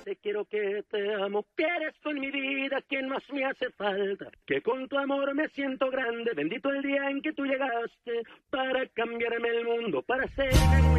Te quiero que te amo, que eres tú en mi vida quien más me hace falta, que con tu amor me siento grande, bendito el día en que tú llegaste para cambiarme el mundo, para hacerme